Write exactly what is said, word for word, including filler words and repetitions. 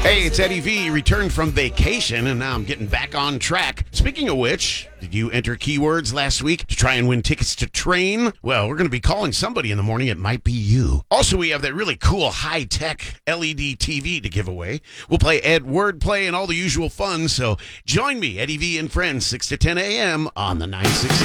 Hey, it's Eddie V, returned from vacation, and now I'm getting back on track. Speaking of which, did you enter keywords last week to try and win tickets to Train? Well, we're going to be calling somebody in the morning. It might be you. Also, we have that really cool high-tech L E D T V to give away. We'll play Ed Wordplay and all the usual fun, so join me, Eddie V and Friends, six to ten a.m. on the nine sixty.